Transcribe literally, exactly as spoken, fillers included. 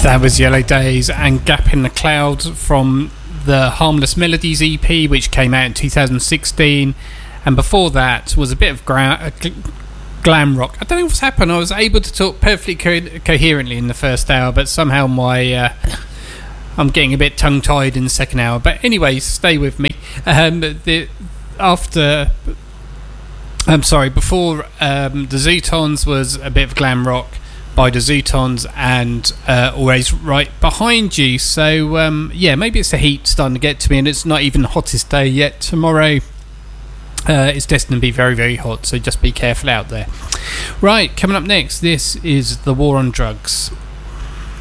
That was Yellow Days and Gap in the Cloud from the Harmless Melodies E P, which came out in two thousand sixteen. And before that was a bit of gra- glam rock. I don't know what's happened. I was able to talk perfectly co- coherently in the first hour, but somehow my uh, I'm getting a bit tongue-tied in the second hour. But anyway, stay with me. Um, the, after, I'm sorry, before um, the Zootons was a bit of glam rock by the Zootons, and uh, Always Right Behind You. So um, yeah, maybe it's the heat starting to get to me, and it's not even the hottest day yet. Tomorrow uh, it's destined to be very, very hot, so just be careful out there. Right, coming up next, this is The War on Drugs.